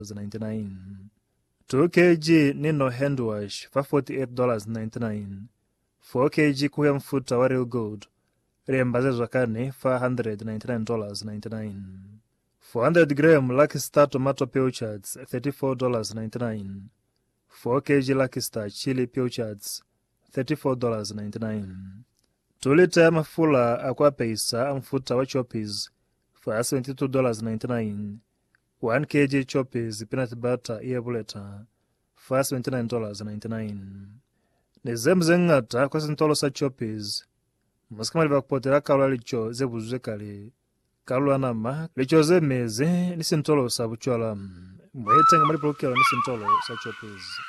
$99. 2 kg Nino hand wash for $48.99. 4 kg kuya mfuta wa Real Gold riembazezwa kane for $199.99. 400 gram Lucky Star tomato pilchards $34.99. 4 kg Lucky Star chili pilchards $34.99. 2 liter ya mafula Aquapaisa mfuta wa Choppies for $72.99. 1 kg Choppies peanut butter iebuleta for $29.99. Nezemze ngata kwa sintolo sa Choppies musikamali bakupotera kalwa licho zebuzwe kale kalwa nama licho zemeze ni sintolo sa buchola mwetenga mali prokero ni sintolo sa Choppies.